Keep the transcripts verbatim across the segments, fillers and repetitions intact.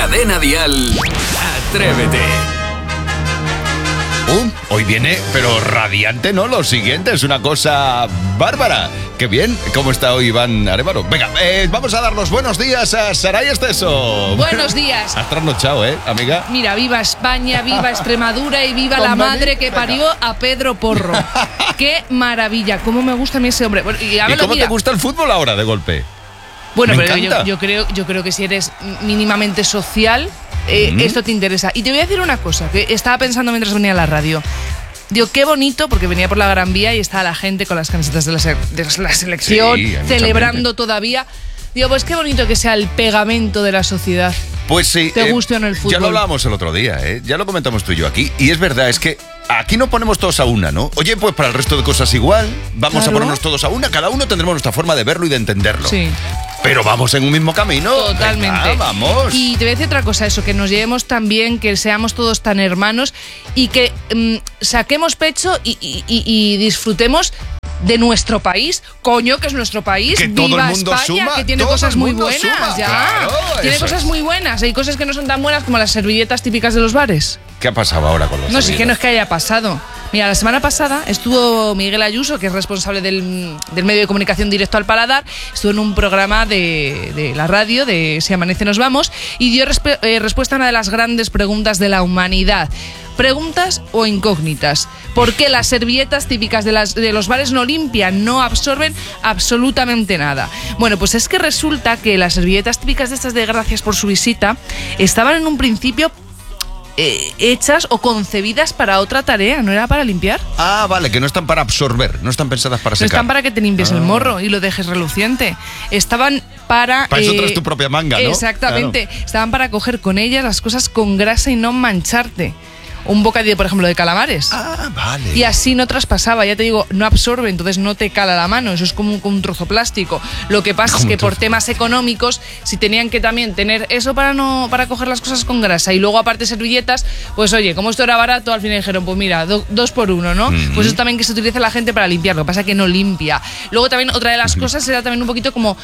Cadena Dial, Atrévete. Uh, hoy viene, pero radiante, ¿no? Lo siguiente es una cosa bárbara. Qué bien. ¿Cómo está hoy Iván Arévalo? Venga, eh, vamos a dar los buenos días a Saray Esteso. Buenos días. Has trasnochado, ¿eh, amiga? Mira, viva España, viva Extremadura y viva la madre que parió a Pedro Porro. ¡Qué maravilla! ¿Cómo me gusta a mí ese hombre? Bueno, y, ¿Y cómo mira. te gusta el fútbol ahora, de golpe? Bueno, me pero yo, encanta. yo, creo, yo creo que si eres mínimamente social, eh, mm. esto te interesa. Y te voy a decir una cosa, que estaba pensando mientras venía a la radio. Digo, qué bonito, porque venía por la Gran Vía y estaba la gente con las camisetas de la, se- de la selección, Sí, celebrando todavía. Digo, pues qué bonito que sea el pegamento de la sociedad. Pues sí. Te guste o no el fútbol. Ya lo hablábamos el otro día, ¿eh? Ya lo comentamos tú y yo aquí. Y es verdad, es que aquí nos ponemos todos a una, ¿no? Oye, pues para el resto de cosas igual. Vamos Claro. a ponernos todos a una. Cada uno tendremos nuestra forma de verlo y de entenderlo. Sí. Pero vamos en un mismo camino. Totalmente. Venga, vamos. Y te voy a decir otra cosa, eso, que nos llevemos tan bien, que seamos todos tan hermanos y que mm, saquemos pecho y, y- y- y disfrutemos de nuestro país, coño, que es nuestro país. Que todo Viva el mundo España, suma, que tiene todo cosas el muy mundo buenas, suma, ya. claro, tiene eso cosas es. muy buenas, hay cosas que no son tan buenas como las servilletas típicas de los bares. ¿Qué ha pasado ahora con los No, sí que no es servidores? que haya pasado. Mira, la semana pasada estuvo Miguel Ayuso, que es responsable del, del medio de comunicación Directo al Paladar, estuvo en un programa de, de la radio, de Si Amanece Nos Vamos, y dio respe- eh, respuesta a una de las grandes preguntas de la humanidad. ¿Preguntas o incógnitas? ¿Por qué las servilletas típicas de, las, de los bares no limpian, no absorben absolutamente nada? Bueno, pues es que resulta que las servilletas típicas de estas de gracias por su visita estaban en un principio eh, hechas o concebidas para otra tarea, no era para limpiar. Ah, vale, que no están para absorber, no están pensadas para No secar. están para que te limpies Ah. el morro y lo dejes reluciente. Estaban para... Para eso traes tu propia manga, ¿no? Exactamente. Estaban para coger con ellas las cosas con grasa y no mancharte. Un bocadillo, por ejemplo, de calamares. Ah, vale. Y así no traspasaba, ya te digo, no absorbe, entonces no te cala la mano, eso es como un, como un trozo plástico. Lo que pasa Como es que un trozo. por temas económicos, si tenían que también tener eso para no para coger las cosas con grasa y luego aparte servilletas, pues oye, como esto era barato, al final dijeron, pues mira, do- dos por uno, ¿no? Mm. Pues eso también que se utiliza la gente para limpiar, lo que pasa es que no limpia. Luego también otra de las cosas era también un poquito como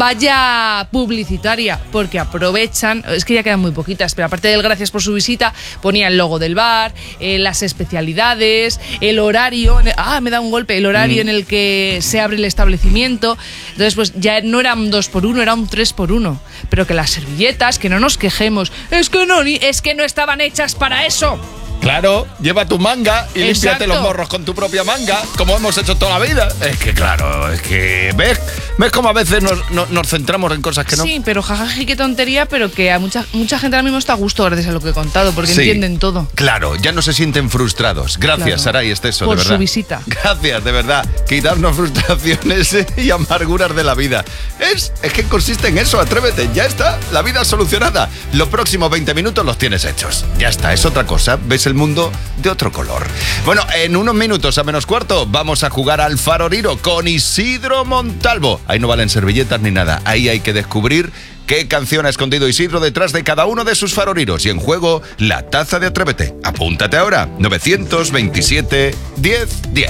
valla publicitaria, porque aprovechan, es que ya quedan muy poquitas, pero aparte del gracias por su visita, ponía el logo del bar, eh, las especialidades, el horario, en el- ah, me da un golpe, el horario en el que se abre el establecimiento. Entonces, pues ya no era un dos por uno, era un tres por uno. Pero que las servilletas, que no nos quejemos, es que no, ni- es que no estaban hechas para eso. Claro, lleva tu manga y límpiate Exacto. los morros con tu propia manga, como hemos hecho toda la vida. Es que claro, es que ves, ves cómo a veces nos, nos, nos centramos en cosas que no. Sí, pero jajaji, qué tontería, pero que a mucha, mucha gente ahora mismo está a gusto gracias a lo que he contado, porque Sí. entienden todo. Claro, ya no se sienten frustrados. Gracias, Claro. Saray Esteso, Por de su verdad. visita. Gracias, de verdad. Quitarnos frustraciones y amarguras de la vida. Es, es que consiste en eso, atrévete, ya está, la vida solucionada. Los próximos veinte minutos los tienes hechos. Ya está, es otra cosa, ves el mundo de otro color. Bueno, en unos minutos a menos cuarto vamos a jugar al Faroriro con Isidro Montalvo. Ahí no valen servilletas ni nada, ahí hay que descubrir qué canción ha escondido Isidro detrás de cada uno de sus faroriros. Y en juego, la taza de Atrévete. Apúntate ahora, nueve veintisiete, diez, diez.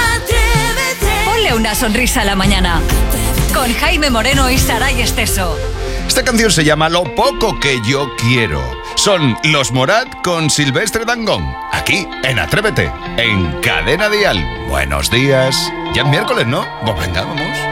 Ponle una sonrisa a la mañana. Con Jaime Moreno y Saray Esteso. Esta canción se llama Lo poco que yo quiero. Son Los Morat con Silvestre Dangond. Aquí, en Atrévete, en Cadena Dial. Buenos días. Ya es miércoles, ¿no? Pues venga, vamos.